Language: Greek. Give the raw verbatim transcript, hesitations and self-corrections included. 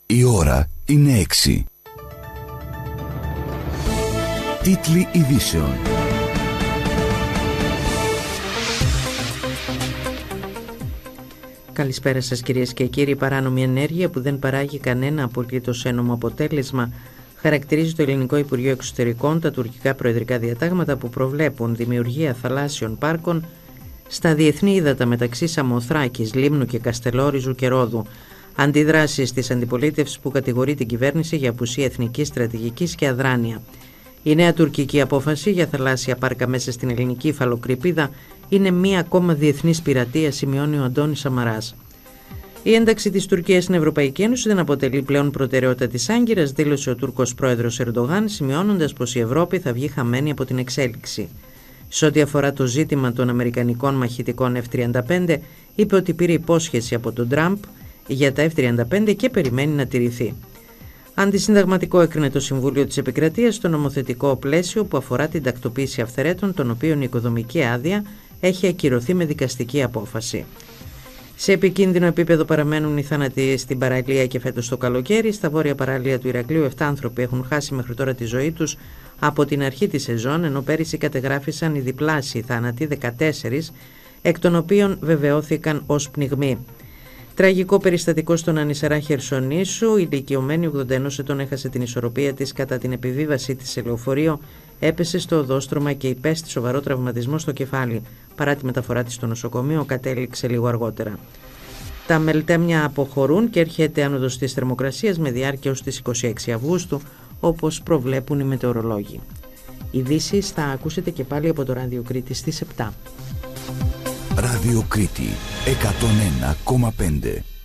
Η ώρα είναι έξι. Τίτλοι ειδήσεων. Καλησπέρα σας κυρίες και κύριοι. Παράνομη ενέργεια που δεν παράγει κανένα απολύτως ένομο αποτέλεσμα χαρακτηρίζει το Ελληνικό Υπουργείο Εξωτερικών τα τουρκικά προεδρικά διατάγματα που προβλέπουν δημιουργία θαλάσσιων πάρκων στα διεθνή ύδατα μεταξύ Σαμοθράκης, Λίμνου και Καστελόριζου και Ρόδου. Αντιδράσεις της αντιπολίτευσης που κατηγορεί την κυβέρνηση για απουσία εθνικής στρατηγικής και αδράνεια. Η νέα τουρκική απόφαση για θαλάσσια πάρκα μέσα στην ελληνική υφαλοκρηπίδα είναι μία ακόμα διεθνής πειρατεία, σημειώνει ο Αντώνης Σαμαράς. Η ένταξη της Τουρκίας στην Ευρωπαϊκή Ένωση δεν αποτελεί πλέον προτεραιότητα της Άγκυρας, δήλωσε ο Τούρκος πρόεδρος Ερντογάν, σημειώνοντας πως η Ευρώπη θα βγει χαμένη από την εξέλιξη. Σε ό,τι αφορά το ζήτημα των αμερικανικών μαχητικών εφ τριάντα πέντε, είπε ότι πήρε υπόσχεση από τον Τραμπ για τα εφ τριάντα πέντε και περιμένει να τηρηθεί. Αντισυνταγματικό έκρινε το Συμβούλιο της Επικρατείας στο νομοθετικό πλαίσιο που αφορά την τακτοποίηση αυθαιρέτων, των οποίων η οικοδομική άδεια έχει ακυρωθεί με δικαστική απόφαση. Σε επικίνδυνο επίπεδο παραμένουν οι θάνατοι στην παραλία και φέτος το καλοκαίρι. Στα βόρεια παραλία του Ηρακλείου, επτά άνθρωποι έχουν χάσει μέχρι τώρα τη ζωή τους από την αρχή της σεζόν, ενώ πέρυσι κατεγράφησαν οι διπλάσιοι θάνατοι, δεκατέσσερις, εκ των οποίων βεβαιώθηκαν ως πνιγμοί. Τραγικό περιστατικό στον Ανισαρά Χερσονήσου. Η ηλικιωμένη ογδόντα ενός ετών έχασε την ισορροπία της κατά την επιβίβασή της σε λεωφορείο, έπεσε στο οδόστρωμα και υπέστη σοβαρό τραυματισμό στο κεφάλι. Παρά τη μεταφορά της στο νοσοκομείο, κατέληξε λίγο αργότερα. Τα μελτέμια αποχωρούν και έρχεται άνοδος της θερμοκρασίας με διάρκεια ως τις είκοσι έξι Αυγούστου, όπως προβλέπουν οι μετεωρολόγοι. Ειδήσεις θα ακούσετε και πάλι από το Ράδιο Κρήτη στις επτά. Ράδιο Κρήτη εκατόν ένα κόμμα πέντε.